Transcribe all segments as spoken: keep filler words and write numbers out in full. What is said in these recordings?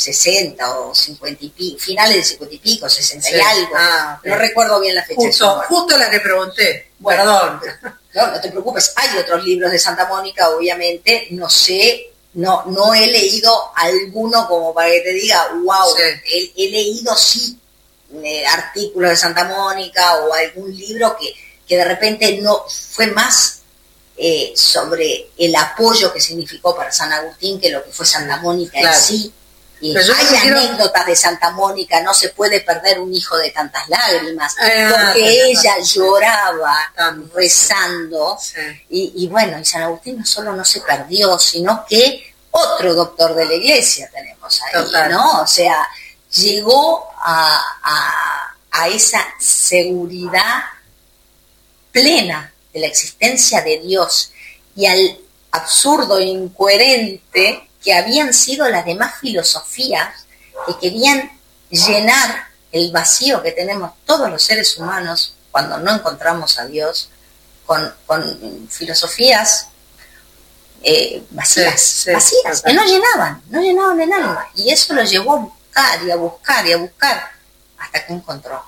sesenta o cincuenta y pico, finales de cincuenta y pico, sesenta sí. y algo. Ah, no recuerdo bien la fecha. Justo, justo la que pregunté. Bueno, perdón. No, no te preocupes. Hay otros libros de Santa Mónica, obviamente. No sé, no no he leído alguno como para que te diga, wow, sí. he, he leído sí eh, artículos de Santa Mónica o algún libro que, que de repente no fue más eh, sobre el apoyo que significó para San Agustín que lo que fue Santa Mónica claro. en sí. Y hay quiero... anécdotas de Santa Mónica, no se puede perder un hijo de tantas lágrimas, eh, porque ah, ella sí. lloraba Tanto. rezando, sí. y, y bueno, y San Agustín no solo no se perdió, sino que otro doctor de la iglesia tenemos ahí, Total. ¿no? O sea, llegó a, a, a esa seguridad plena de la existencia de Dios y al absurdo e incoherente que habían sido las demás filosofías que querían llenar el vacío que tenemos todos los seres humanos cuando no encontramos a Dios con, con filosofías eh, vacías, sí, sí, vacías, sí, que no llenaban, no llenaban el alma, y eso lo llevó a buscar y a buscar y a buscar hasta que encontró.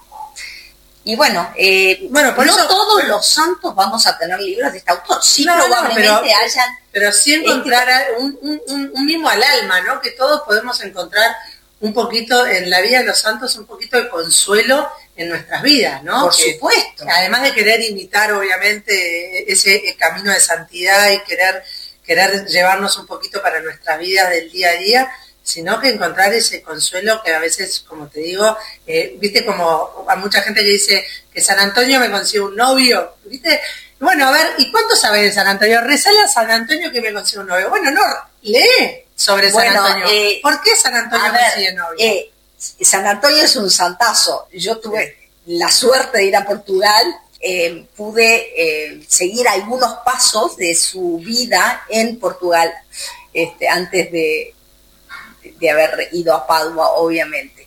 Y bueno, eh, bueno por no eso, todos pero, los santos vamos a tener libros de este autor, sí no, probablemente no, pero, hayan... Pero sí encontrar este, un, un, un mimo al alma, ¿no? Que todos podemos encontrar un poquito en la vida de los santos, un poquito de consuelo en nuestras vidas, ¿no? Por que, supuesto. Además de querer imitar, obviamente, ese camino de santidad y querer, querer llevarnos un poquito para nuestras vidas del día a día, sino que encontrar ese consuelo que a veces, como te digo, eh, viste como a mucha gente que dice que San Antonio me consigue un novio, viste, bueno, a ver, ¿y cuánto sabes de San Antonio? Rezale a San Antonio que me consigue un novio. Bueno, no, lee sobre bueno, San Antonio. Eh, ¿Por qué San Antonio ver, consigue novio? Eh, San Antonio es un santazo. Yo tuve sí. la suerte de ir a Portugal, eh, pude eh, seguir algunos pasos de su vida en Portugal, este, antes de de haber ido a Padua, obviamente,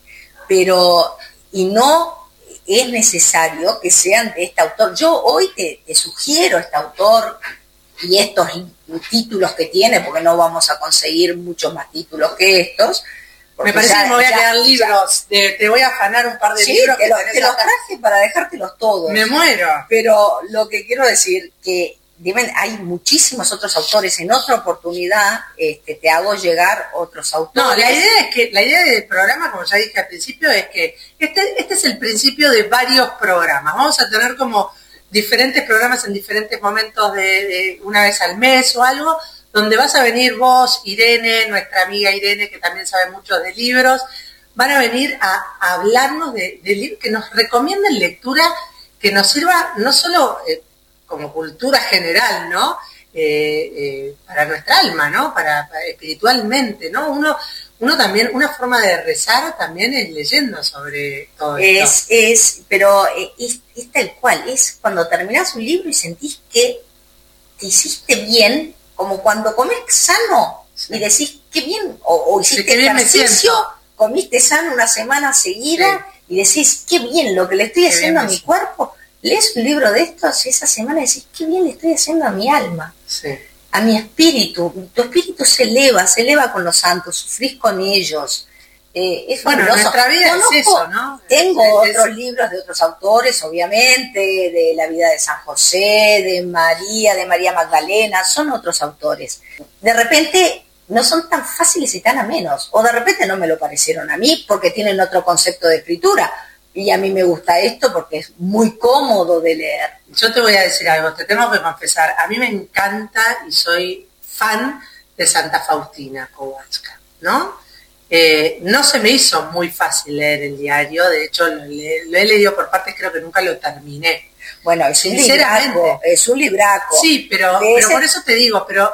pero y no es necesario que sean de este autor. Yo hoy te, te sugiero este autor y estos títulos que tiene, porque no vamos a conseguir muchos más títulos que estos. Me parece ya, que me voy a ya, quedar libros, de, te voy a afanar un par de sí, libros. Te, que lo, te los traje para dejártelos todos. Me muero. Pero lo que quiero decir que Deben, hay muchísimos otros autores. En otra oportunidad este, te hago llegar otros autores. No, la idea es que la idea del programa, como ya dije al principio, es que este, este es el principio de varios programas. Vamos a tener como diferentes programas en diferentes momentos de, de una vez al mes o algo, donde vas a venir vos, Irene, nuestra amiga Irene, que también sabe mucho de libros, van a venir a, a hablarnos de, de libros que nos recomienden lectura que nos sirva no solo eh, como cultura general, ¿no? Eh, eh, para nuestra alma, ¿no? Para, para espiritualmente, ¿no? Uno, uno también, una forma de rezar también es leyendo sobre todo es, esto. Es, pero es, es tal cual, es cuando terminás un libro y sentís que te hiciste bien, como cuando comés sano sí. y decís qué bien, o, o hiciste sí, ejercicio, comiste sano una semana seguida sí. y decís qué bien lo que le estoy qué haciendo a mi siento. cuerpo. Lees un libro de estos y esa semana decís, qué bien le estoy haciendo a mi alma, sí. a mi espíritu. Tu espíritu se eleva, se eleva con los santos, sufrís con ellos. Eh, es bueno, fabuloso. Nuestra vida Conozco, es eso, ¿no? Tengo es, otros es... libros de otros autores, obviamente, de la vida de San José, de María, de María Magdalena, son otros autores. De repente no son tan fáciles y tan amenos, o de repente no me lo parecieron a mí porque tienen otro concepto de escritura. Y a mí me gusta esto porque es muy cómodo de leer. Yo te voy a decir algo, te tengo que confesar. A mí me encanta y soy fan de Santa Faustina Kowalska, ¿no? Eh, no se me hizo muy fácil leer el diario, de hecho lo, le, lo he leído por partes, creo que nunca lo terminé. Bueno, es un libraco, es un libraco. Sí, pero, pero ese... por eso te digo, pero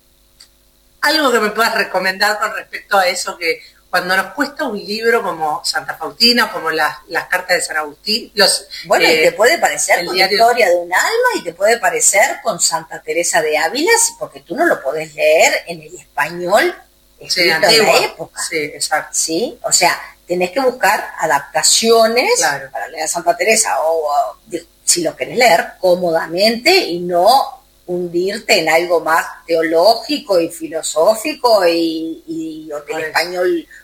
algo que me puedas recomendar con respecto a eso que... Cuando nos cuesta un libro como Santa Faustina, como las, las cartas de San Agustín, los bueno, eh, y te puede parecer con diario... Historia de un alma, y te puede parecer con Santa Teresa de Ávila, porque tú no lo podés leer en el español escrito sí, en la época. Sí, exacto. ¿Sí? O sea, tenés que buscar adaptaciones claro. para leer a Santa Teresa, o, o si lo querés leer cómodamente y no hundirte en algo más teológico y filosófico y, y o el español